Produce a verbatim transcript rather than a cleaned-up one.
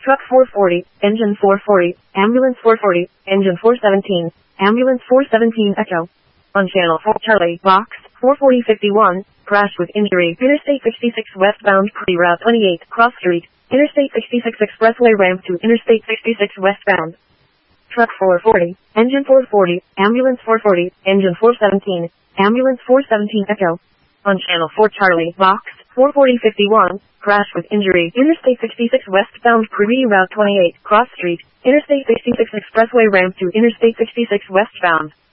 Truck four forty, engine four forty, ambulance four forty, engine four seventeen, ambulance four seventeen Echo. On channel four Charlie, box, four forty fifty-one, crash with injury, Interstate sixty-six westbound pre-route twenty-eight, cross street, Interstate sixty-six expressway ramp to Interstate sixty-six westbound. Truck four forty, engine four forty, ambulance four forty, engine four seventeen, ambulance four seventeen Echo. On channel four Charlie, box, four forty fifty-one, crash with injury, Interstate sixty-six westbound pre-route twenty-eight, cross street, Interstate sixty-six expressway ramp to Interstate sixty-six westbound.